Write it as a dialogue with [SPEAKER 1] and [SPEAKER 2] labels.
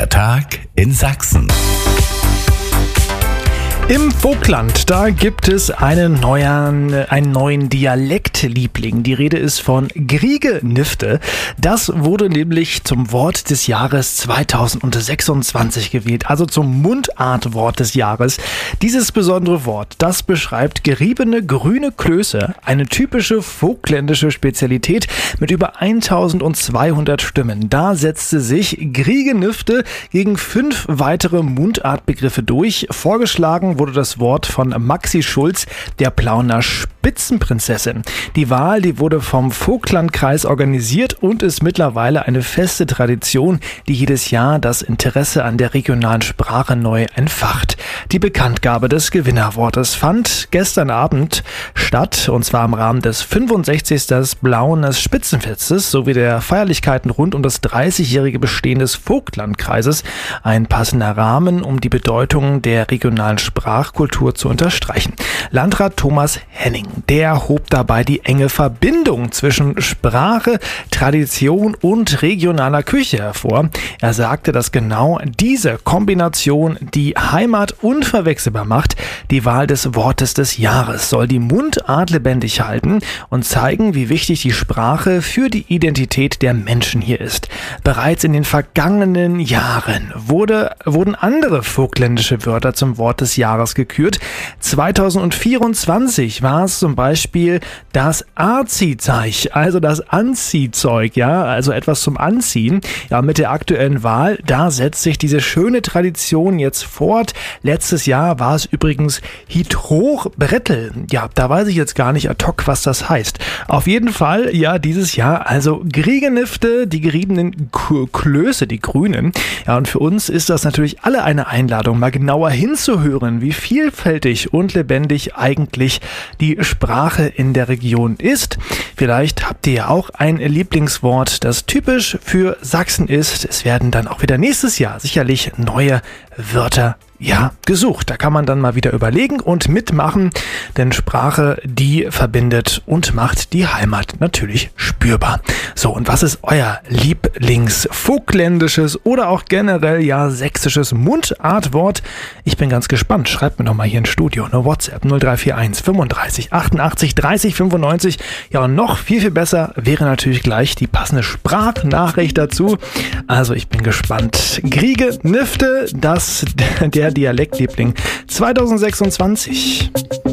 [SPEAKER 1] Der Tag in Sachsen.
[SPEAKER 2] Im Vogtland, da gibt es einen neuen Dialektliebling. Die Rede ist von Griegenifte. Das wurde nämlich zum Wort des Jahres 2026 gewählt, also zum Mundartwort des Jahres. Dieses besondere Wort, das beschreibt geriebene grüne Klöße, eine typische vogtländische Spezialität mit über 1200 Stimmen. Da setzte sich Griegenifte gegen 5 weitere Mundartbegriffe durch. Vorgeschlagen wurde das Wort von Maxi Schulz, der Plauner Spitzenprinzessin. Die Wahl, die wurde vom Vogtlandkreis organisiert und ist mittlerweile eine feste Tradition, die jedes Jahr das Interesse an der regionalen Sprache neu entfacht. Die Bekanntgabe des Gewinnerwortes fand gestern Abend statt, und zwar im Rahmen des 65. Plauner Spitzenfestes sowie der Feierlichkeiten rund um das 30-jährige Bestehen des Vogtlandkreises. Ein passender Rahmen, um die Bedeutung der regionalen Sprachkultur zu unterstreichen. Landrat Thomas Henning, der hob dabei die enge Verbindung zwischen Sprache, Tradition und regionaler Küche hervor. Er sagte, dass genau diese Kombination die Heimat unverwechselbar macht. Die Wahl des Wortes des Jahres soll die Mundart lebendig halten und zeigen, wie wichtig die Sprache für die Identität der Menschen hier ist. Bereits in den vergangenen Jahren wurden andere vogtländische Wörter zum Wort des Jahres gekürt. 2024 war es zum Beispiel das Arzi-Zeich, also das Anziehzeug, also etwas zum Anziehen. Ja, mit der aktuellen Wahl, da setzt sich diese schöne Tradition jetzt fort. Letztes Jahr war es übrigens Hitrochbrettel. Ja, da weiß ich jetzt gar nicht ad hoc, was das heißt. Auf jeden Fall, dieses Jahr, also Griegenifte, die geriebenen Klöße, die Grünen. Ja, und für uns ist das natürlich alle eine Einladung, mal genauer hinzuhören, wie vielfältig und lebendig eigentlich die Sprache in der Region ist. Vielleicht habt ihr ja auch ein Lieblingswort, das typisch für Sachsen ist. Es werden dann auch wieder nächstes Jahr sicherlich neue Wörter gesucht. Da kann man dann mal wieder überlegen und mitmachen, denn Sprache, die verbindet und macht die Heimat natürlich spürbar. So, und was ist euer Lieblingsvogtländisches oder auch generell sächsisches Mundartwort? Ich bin ganz gespannt. Schreibt mir doch mal hier ins Studio eine WhatsApp 0341 35 88 30 95. Ja, und noch viel besser wäre natürlich gleich die passende Sprachnachricht dazu. Also ich bin gespannt. Griegenifte, der Dialektliebling 2026.